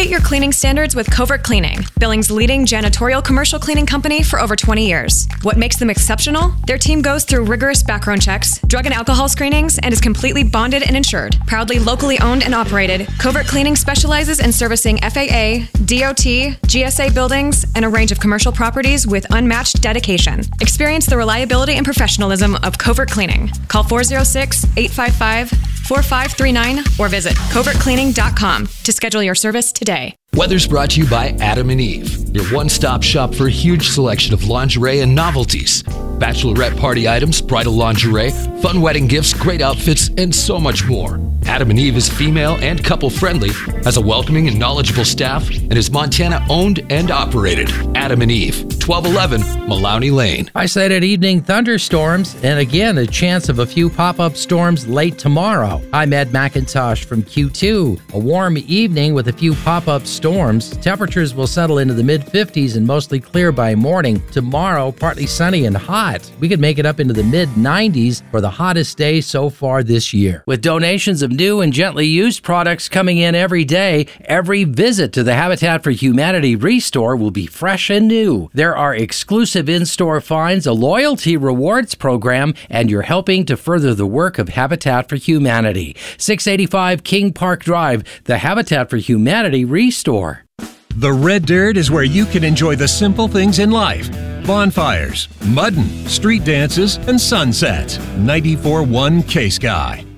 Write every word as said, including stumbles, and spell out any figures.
Elevate your cleaning standards with Covert Cleaning, Billings' leading janitorial commercial cleaning company for over twenty years. What makes them exceptional? Their team goes through rigorous background checks, drug and alcohol screenings, and is completely bonded and insured. Proudly locally owned and operated, Covert Cleaning specializes in servicing F A A, D O T, G S A buildings, and a range of commercial properties with unmatched dedication. Experience the reliability and professionalism of Covert Cleaning. Call four oh six, eight five five, four five three nine or visit covert cleaning dot com to schedule your service today. Weather's brought to you by Adam and Eve, your one-stop shop for a huge selection of lingerie and novelties. Bachelorette party items, bridal lingerie, fun wedding gifts, great outfits, and so much more. Adam and Eve is female and couple-friendly, has a welcoming and knowledgeable staff, and is Montana-owned and operated. Adam and Eve, twelve eleven Maloney Lane. Isolated evening thunderstorms, and again, a chance of a few pop-up storms late tomorrow. I'm Ed McIntosh from Q two. A warm evening with a few pop-up storms. Temperatures will settle into the mid fifties and mostly clear by morning. Tomorrow, partly sunny and hot. We could make it up into the mid nineties for the hottest day so far this year. With donations of new and gently used products coming in every day, every visit to the Habitat for Humanity Restore will be fresh and new. There are exclusive in-store finds, a loyalty rewards program, and you're helping to further the work of Habitat for Humanity. six eighty-five King Park Drive, the Habitat for Humanity Restore. The Red Dirt is where you can enjoy the simple things in life. Bonfires, mudding, street dances, and sunsets. ninety-four point one K-Sky.